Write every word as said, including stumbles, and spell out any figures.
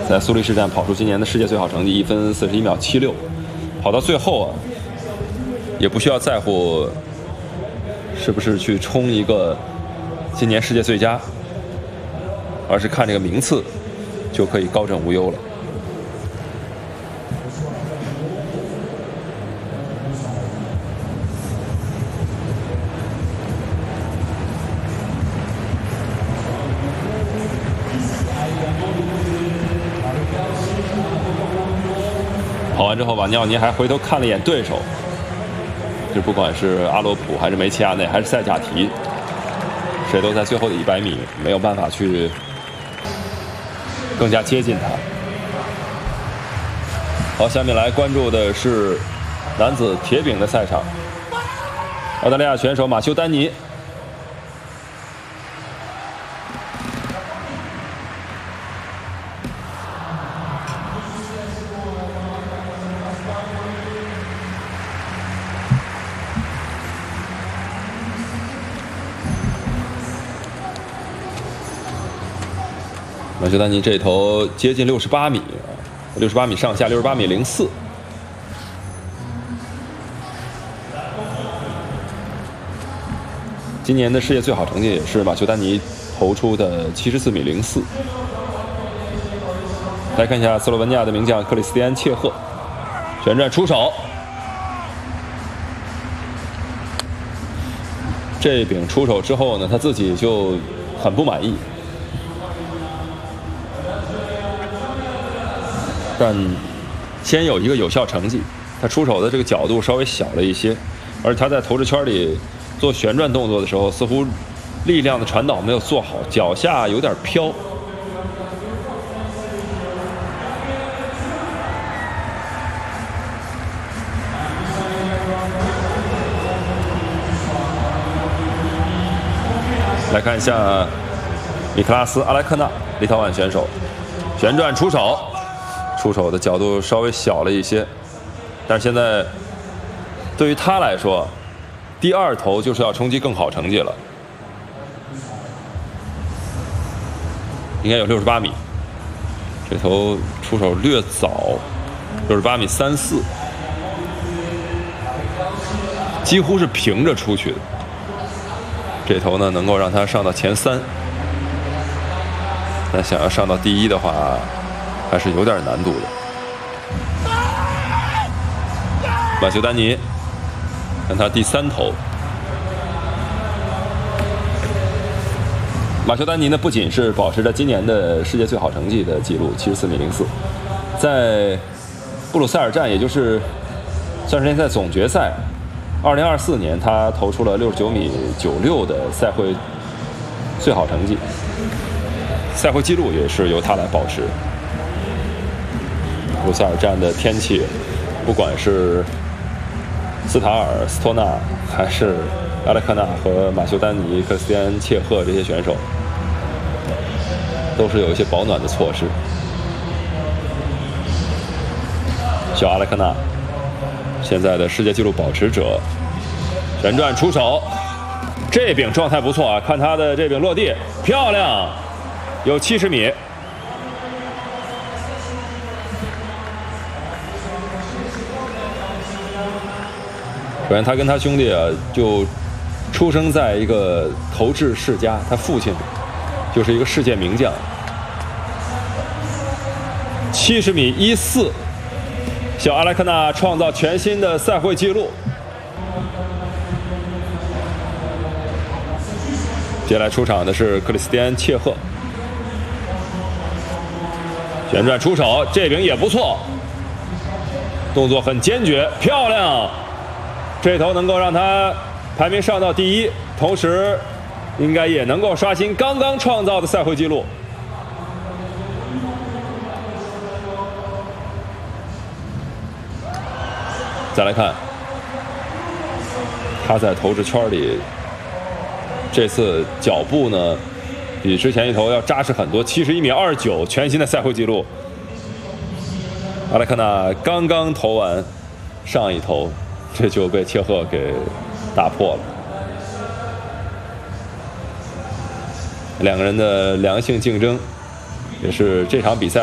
在苏黎世站跑出今年的世界最好成绩，一分四十一秒七六，跑到最后啊，也不需要在乎是不是去冲一个今年世界最佳，而是看这个名次就可以高枕无忧了。跑完之后，瓦尼奥尼还回头看了一眼对手，就不管是阿罗普还是梅齐亚内还是塞贾提，谁都在最后的一百米没有办法去更加接近他。好，下面来关注的是男子铁饼的赛场，澳大利亚选手马修丹尼。马修丹尼这头接近六十八米，六十八米上下，六十八米零四。今年的世界最好成绩也是马修丹尼投出的七十四米零四。来看一下斯洛文尼亚的名将克里斯蒂安切赫，旋转出手，这一柄出手之后呢，他自己就很不满意。但先有一个有效成绩，他出手的这个角度稍微小了一些，而他在投掷圈里做旋转动作的时候，似乎力量的传导没有做好，脚下有点飘。来看一下米克拉斯·阿莱克纳，立陶宛选手，旋转出手。出手的角度稍微小了一些，但是现在对于他来说，第二投就是要冲击更好成绩了，应该有六十八米。这头出手略早，六十八米三四，几乎是平着出去的。这头呢，能够让他上到前三，但想要上到第一的话，还是有点难度的。马修丹尼，看他第三投。马修丹尼呢，不仅是保持着今年的世界最好成绩的记录七十四米零四，在布鲁塞尔站，也就是算是联赛总决赛，二零二四年他投出了六十九米九六的赛会最好成绩，赛会纪录也是由他来保持。布鲁塞尔站的天气，不管是斯塔尔、斯托纳，还是阿莱克纳和马修丹尼、克斯蒂安切赫这些选手，都是有一些保暖的措施。小阿莱克纳，现在的世界纪录保持者，旋转出手，这柄状态不错啊！看他的这柄落地，漂亮，有七十米。首先，他跟他兄弟啊，就出生在一个投掷世家，他父亲就是一个世界名将。七十米一四，小阿莱克纳创造全新的赛会纪录。接下来出场的是克里斯蒂安切赫，旋转出手，这柄也不错，动作很坚决，漂亮。这头能够让他排名上到第一，同时应该也能够刷新刚刚创造的赛会纪录。再来看他在投掷圈里，这次脚步呢比之前一头要扎实很多，七十一米二九，全新的赛会纪录。阿莱克纳刚刚投完上一投，这就被切赫给打破了。两个人的良性竞争，也是这场比赛